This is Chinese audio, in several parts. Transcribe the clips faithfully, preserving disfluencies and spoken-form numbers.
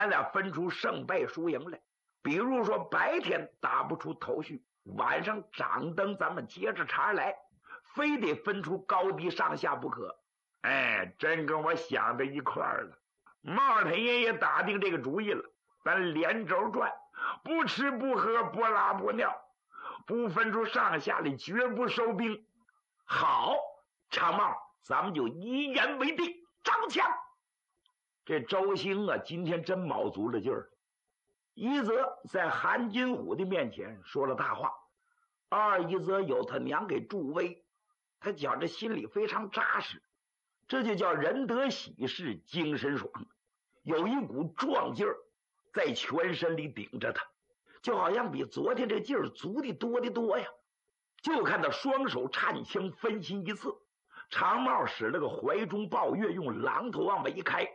咱俩分出胜败输赢来。比如说白天打不出头绪，晚上掌灯咱们接着茬来，非得分出高低上下不可。哎，真跟我想的一块儿了。茂太爷也打定这个主意了，咱连轴转，不吃不喝，不拉不尿，不分出上下来，绝不收兵。好，长茂，咱们就一言为定，张枪。这周兴啊，今天真卯足了劲儿。一则在韩金虎的面前说了大话，二一则有他娘给助威，他觉着心里非常扎实。这就叫人得喜事精神爽，有一股壮劲儿在全身里顶着他，就好像比昨天这劲儿足的多的多呀。就看他双手颤枪分心一次，长帽使了个怀中抱月，用榔头往外一开，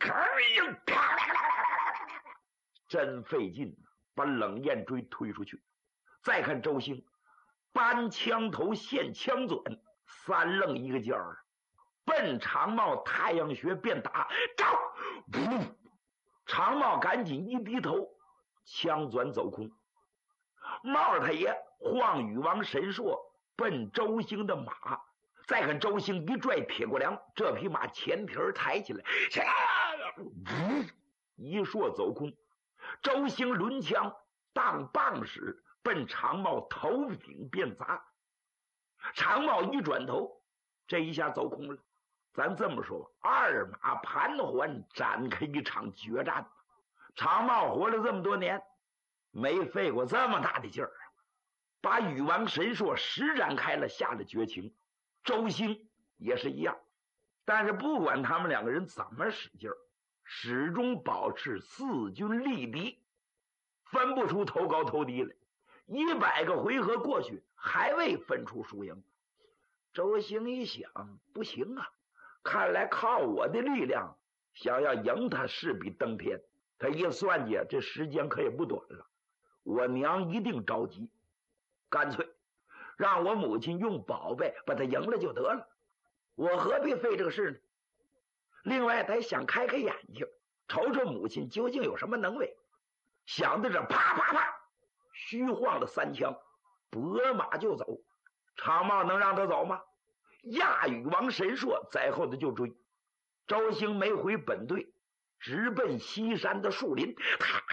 真费劲，把冷焰锥推出去。再看周兴，搬枪头现枪转，三愣一个劲儿，奔长帽太阳穴便打，招！噗！长帽赶紧一低头，枪转走空。帽太爷晃羽王神硕奔周兴的马，再看周兴一拽铁骨梁，这匹马前蹄儿抬起来，噗！一硕走空。周兴抡枪当棒使，奔长帽头顶便砸。长帽一转头，这一下走空了。咱这么说，二马盘桓，展开一场决战。长帽活了这么多年，没费过这么大的劲儿，把羽王神硕施展开了，下了绝情。周兴也是一样，但是不管他们两个人怎么使劲儿，始终保持四军力敌，分不出头高头低来。一百个回合过去，还未分出输赢。周兴一想，不行啊，看来靠我的力量想要赢他势比登天。他一算计，这时间可也不短了，我娘一定着急，干脆让我母亲用宝贝把他赢了就得了，我何必费这个事呢？另外得想开开眼睛，瞅瞅母亲究竟有什么能为。想到这，啪啪啪虚晃了三枪，拨马就走。长帽能让他走吗？亚羽王神硕在后头就追。周兴没回本队，直奔西山的树林。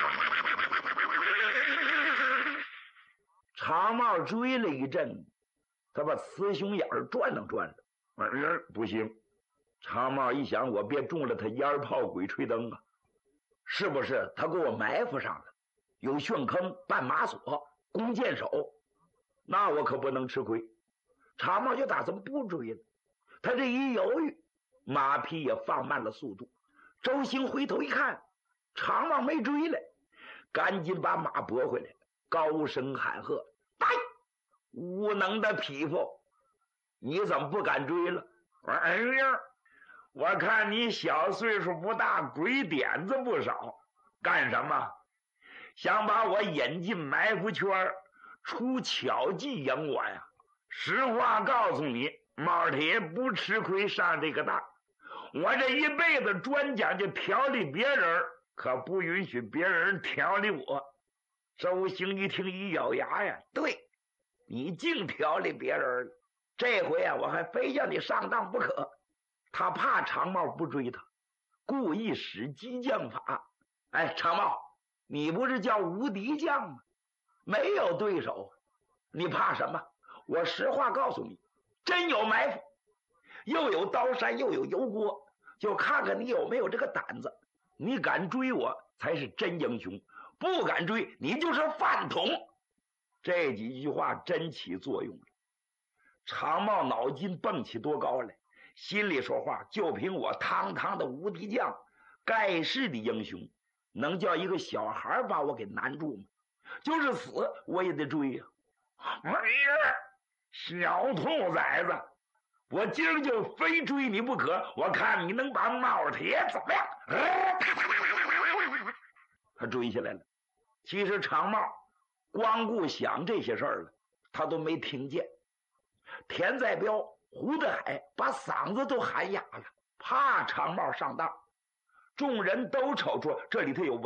长帽追了一阵，他把雌雄眼儿转了转了，嗯，不行。长帽一想，我别中了他烟炮鬼吹灯啊，是不是他给我埋伏上了？有旋坑、绊马索、弓箭手，那我可不能吃亏。长帽就打算不追了，他这一犹豫，马匹也放慢了速度。周兴回头一看，长帽没追来，赶紧把马拨回来，高声喊喝：“呆，无能的匹夫，你怎么不敢追了？”哎呀，我看你小岁数不大，鬼点子不少，干什么？想把我引进埋伏圈，出巧计赢我呀？实话告诉你，猫太爷不吃亏上这个当。我这一辈子专讲究调理别人，可不允许别人调理我。周兴一听一咬牙呀，对，你净调理别人了，这回啊，我还非要你上当不可。他怕长帽不追他，故意使激将法。哎，长帽，你不是叫无敌将吗？没有对手，你怕什么？我实话告诉你，真有埋伏，又有刀山又有油锅，就看看你有没有这个胆子。你敢追我才是真英雄，不敢追你就是饭桶。这几句话真起作用了。长帽脑筋蹦起多高来，心里说话，就凭我堂堂的无敌将，盖世的英雄，能叫一个小孩把我给难住吗？就是死我也得追呀、啊！哎呀，小兔崽子，我今儿就非追你不可，我看你能把帽太爷怎么样？他追下来了。其实长帽光顾想这些事儿了，他都没听见。田在彪、胡德海把嗓子都喊哑了，怕长帽上当。 众人都瞅出这里头有